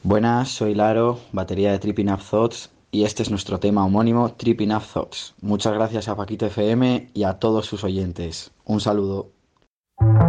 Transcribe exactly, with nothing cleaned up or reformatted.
Buenas, soy Laro, batería de Tripping Up Thoughts, y este es nuestro tema homónimo, Tripping Up Thoughts. Muchas gracias a Paquito F M y a todos sus oyentes. Un saludo.